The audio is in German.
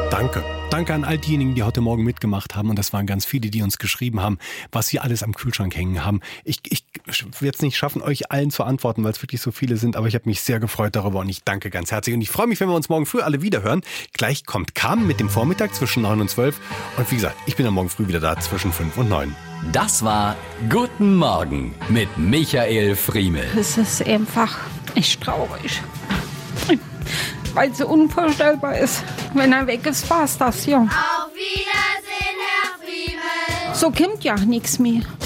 Danke. Danke an all diejenigen, die heute Morgen mitgemacht haben. Und das waren ganz viele, die uns geschrieben haben, was sie alles am Kühlschrank hängen haben. Ich werde es nicht schaffen, euch allen zu antworten, weil es wirklich so viele sind. Aber ich habe mich sehr gefreut darüber und ich danke ganz herzlich. Und ich freue mich, wenn wir uns morgen früh alle wieder hören. Gleich kommt Carmen mit dem Vormittag zwischen 9 und 12. Und wie gesagt, ich bin dann morgen früh wieder da zwischen 5 und 9. Das war Guten Morgen mit Michael Friemel. Es ist einfach echt traurig. Weil es so unvorstellbar ist. Wenn er weg ist, war's das, ja. Auf Wiedersehen, Herr Friemel. So kommt ja nichts mehr.